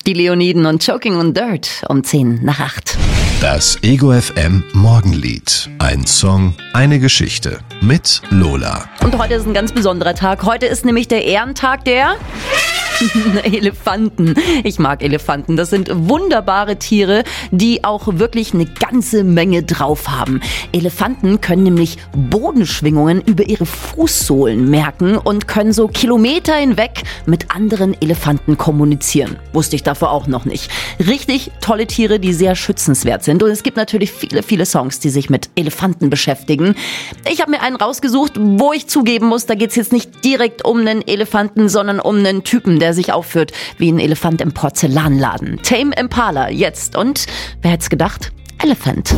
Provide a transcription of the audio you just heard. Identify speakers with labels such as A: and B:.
A: Die Leoniden und Choking on Dirt um 7:50.
B: Das Ego FM Morgenlied. Ein Song, eine Geschichte mit Lola.
A: Und heute ist ein ganz besonderer Tag. Heute ist nämlich der Ehrentag der Elefanten. Ich mag Elefanten. Das sind wunderbare Tiere, die auch wirklich eine ganze Menge drauf haben. Elefanten können nämlich Bodenschwingungen über ihre Fußsohlen merken und können so Kilometer hinweg mit anderen Elefanten kommunizieren. Wusste ich davor auch noch nicht. Richtig tolle Tiere, die sehr schützenswert sind. Und es gibt natürlich viele, viele Songs, die sich mit Elefanten beschäftigen. Ich habe mir einen rausgesucht, wo ich zugeben muss, da geht es jetzt nicht direkt um einen Elefanten, sondern um einen Typen, der sich aufführt wie ein Elefant im Porzellanladen. Tame Impala jetzt. Und wer hätte es gedacht? Elephant.